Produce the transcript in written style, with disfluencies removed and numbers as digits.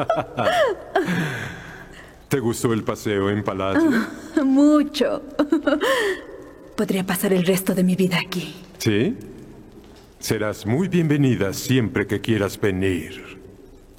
¿Te gustó el paseo en palacio? Mucho. Podría pasar el resto de mi vida aquí. ¿Sí? Serás muy bienvenida siempre que quieras venir.